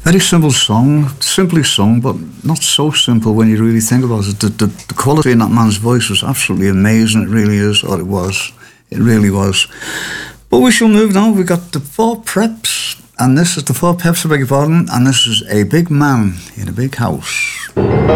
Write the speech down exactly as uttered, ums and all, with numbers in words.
Very simple song, simply sung, but not so simple when you really think about it. The, the, the quality in that man's voice was absolutely amazing. It really is, or it was. It really was. But we shall move now. We've got the Four Preps, and this is the Four Peps, I beg your pardon, and this is A Big Man in a Big House.